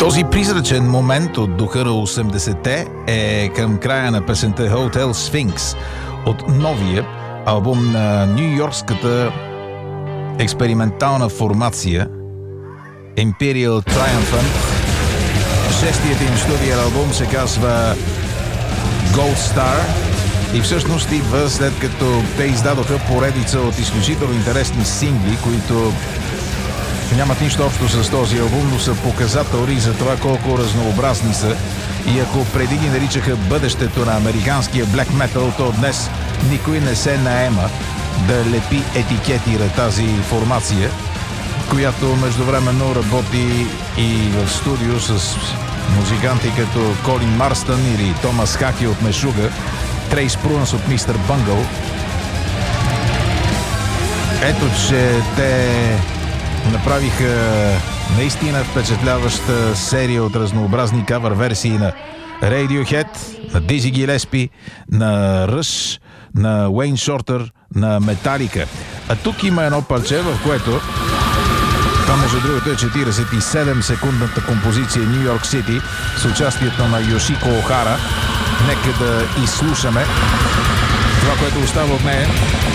Този призрачен момент от духа на 80-те е към края на песента Hotel Sphinx от новия албум на нюйоркската експериментална формация Imperial Triumphant. Шестият им студиен албум се казва Gold Star и всъщност идва след като те издадоха поредица от изключително интересни сингли, които нямат нищо общо с този албум, но са показатели за това колко разнообразни са. И ако преди ги наричаха бъдещето на американския блек метал, то днес никой не се наема да лепи етикети на тази формация, която междувременно работи и в студио с музиканти като Колин Марстън или Томас Хаки от Мешуга, Трейс Прунс от Мистер Бънгъл. Ето, че те направиха наистина впечатляваща серия от разнообразни кавър версии на Radiohead, на Dizzy Gillespie, на Rush, на Уейн Шортер, на Metallica. А тук има едно парче, в което това между другото е 47-секундната композиция New York City с участието на Йошико Охара. Нека да изслушаме това, което остава от нея.